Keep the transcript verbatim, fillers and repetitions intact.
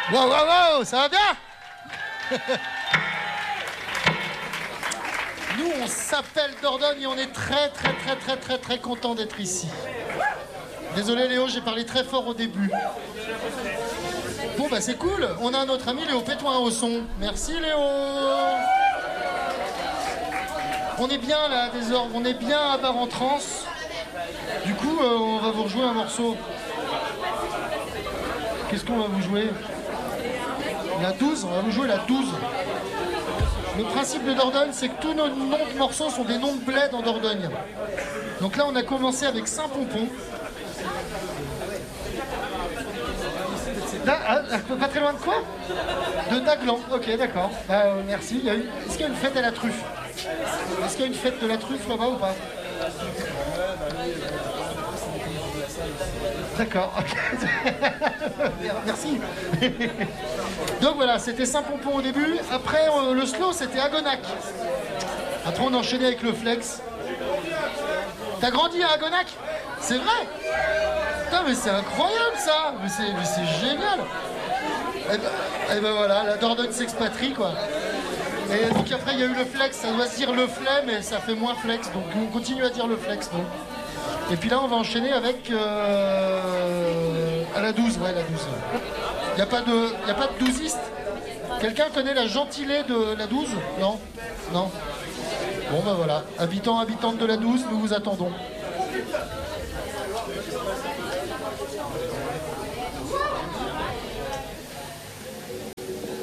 Waouh, waouh, waouh, ça va bien? Nous, on s'appelle Dordogne et on est très, très, très, très, très, très content d'être ici. Désolé Léo, j'ai parlé très fort au début. Bon, bah c'est cool. On a notre ami Léo Pétoin au son. Merci Léo. On est bien là, des ordres. On est bien à barre en transe. Du coup, euh, on va vous rejouer un morceau. Qu'est-ce qu'on va vous jouer? La douze, on va vous jouer la douze. Le principe de Dordogne, c'est que tous nos noms de morceaux sont des noms de bled en Dordogne. Donc là, on a commencé avec Saint-Pompon. Da, ah, pas très loin de quoi? De Daglan, ok, d'accord. Bah, euh, merci. Il y a eu... Est-ce qu'il y a une fête à la truffe? Est-ce qu'il y a une fête de la truffe là-bas ou pas? D'accord, ok. Merci. Donc voilà, c'était Saint-Pompon au début. Après, euh, le slow, c'était Agonac. Après, on a enchaîné avec le flex. T'as grandi à Agonac? C'est vrai? Putain, mais c'est incroyable ça! Mais c'est, mais c'est génial! Et ben, et ben voilà, la Dordogne s'expatrie quoi. Et donc après, il y a eu le flex. Ça doit se dire le flemme, mais ça fait moins flex. Donc on continue à dire le flex. Donc. Et puis là, on va enchaîner avec euh, à la douze, ouais, la douze. Il n'y a pas de, il y a pas de douziste. Quelqu'un connaît la gentilée de la douze? Non? Non? Bon, ben voilà. Habitants, habitantes de la douze, nous vous attendons.